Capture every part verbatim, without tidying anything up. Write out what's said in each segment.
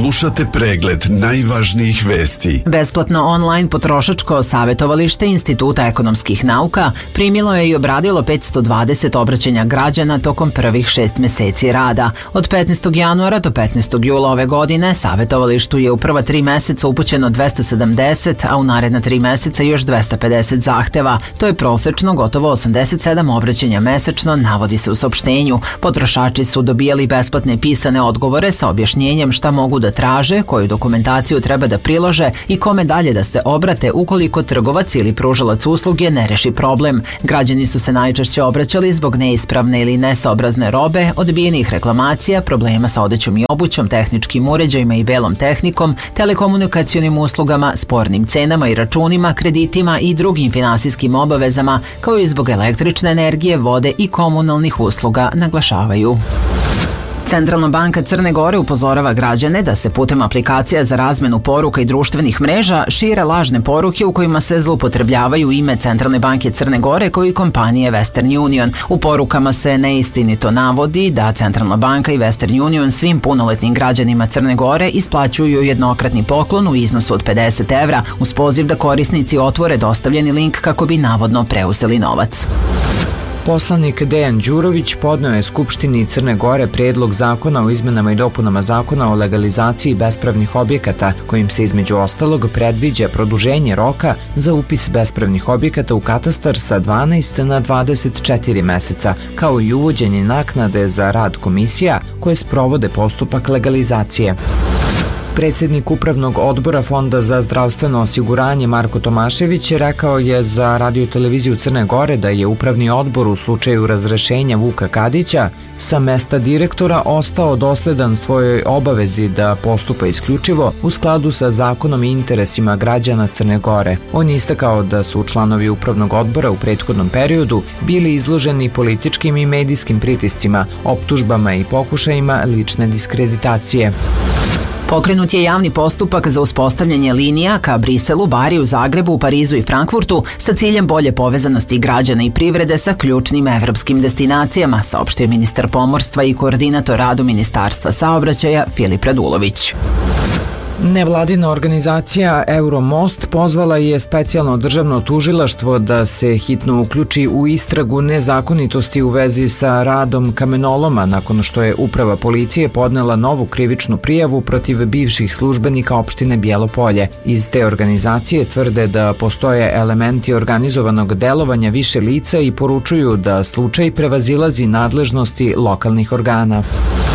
Slušate pregled najvažnijih vesti. Besplatno online potrošačko savjetovalište Instituta ekonomskih nauka primilo je i obradilo petsto dvadeset obraćanja građana tokom prvih šest meseci rada. Od petnaestog januara do petnaestog jula ove godine savjetovalištu je u prva tri meseca upućeno dvesta sedamdeset, a u naredna tri meseca još dvesta pedeset zahteva. To je prosečno gotovo osamdeset sedam obraćanja mesečno, navodi se u saopštenju. Potrošači su dobijali besplatne pisane odgovore sa objašnjenjem šta mogu da traže, koju dokumentaciju treba da prilože i kome dalje da se obrate ukoliko trgovac ili pružalac usluge ne reši problem. Građani su se najčešće obraćali zbog neispravne ili nesaobrazne robe, odbijenih reklamacija, problema sa odećom i obućom, tehničkim uređajima i belom tehnikom, telekomunikacionim uslugama, spornim cenama i računima, kreditima i drugim finansijskim obavezama, kao i zbog električne energije, vode i komunalnih usluga, naglašavaju. Centralna banka Crne Gore upozorava građane da se putem aplikacija za razmenu poruka i društvenih mreža šire lažne poruke u kojima se zloupotrebljavaju ime Centralne banke Crne Gore kao i kompanije Western Union. U porukama se neistinito navodi da Centralna banka i Western Union svim punoletnim građanima Crne Gore isplaćuju jednokratni poklon u iznosu od pedeset evra uz poziv da korisnici otvore dostavljeni link kako bi navodno preuzeli novac. Poslanik Dejan Đurović podneo je Skupštini Crne Gore predlog zakona o izmenama i dopunama zakona o legalizaciji bespravnih objekata, kojim se između ostalog predviđa produženje roka za upis bespravnih objekata u katastar sa dvanaest na dvadeset četiri meseca, kao i uvođenje naknade za rad komisija koje sprovode postupak legalizacije. Predsjednik Upravnog odbora Fonda za zdravstveno osiguranje Marko Tomašević rekao je za Radio-televiziju Crne Gore da je Upravni odbor u slučaju razrešenja Vuka Kadića sa mesta direktora ostao dosledan svojoj obavezi da postupa isključivo u skladu sa zakonom i interesima građana Crne Gore. On je istakao da su članovi Upravnog odbora u prethodnom periodu bili izloženi političkim i medijskim pritiscima, optužbama i pokušajima lične diskreditacije. Pokrenut je javni postupak za uspostavljanje linija ka Briselu, Bariju, Zagrebu, Parizu i Frankfurtu sa ciljem bolje povezanosti građana i privrede sa ključnim evropskim destinacijama, saopštio ministar pomorstva i koordinator radu Ministarstva saobraćaja Filip Radulović. Nevladina organizacija Euromost pozvala je specijalno državno tužilaštvo da se hitno uključi u istragu nezakonitosti u vezi sa radom kamenoloma nakon što je uprava policije podnela novu krivičnu prijavu protiv bivših službenika opštine Bjelopolje. Iz te organizacije tvrde da postoje elementi organizovanog delovanja više lica i poručuju da slučaj prevazilazi nadležnosti lokalnih organa.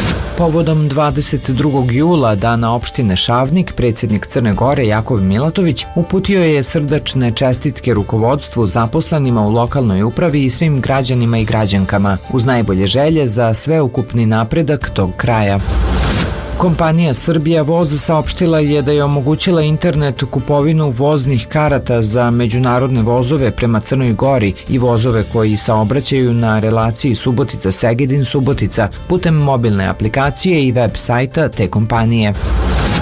Povodom dvadeset drugog jula, dana opštine Šavnik, predsjednik Crne Gore Jakov Milatović uputio je srdačne čestitke rukovodstvu, zaposlenima u lokalnoj upravi i svim građanima i građankama, uz najbolje želje za sveukupni napredak tog kraja. Kompanija Srbija Voz saopštila je da je omogućila internet kupovinu voznih karata za međunarodne vozove prema Crnoj Gori i vozove koji saobraćaju na relaciji Subotica-Segedin-Subotica putem mobilne aplikacije i web sajta te kompanije.